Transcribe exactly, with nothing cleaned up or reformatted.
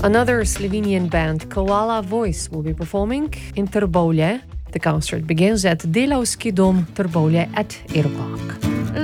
Another Slovenian band, Koala Voice, will be performing in Trbovlje. The concert begins at Delavski dom Trbovlje at eight o'clock.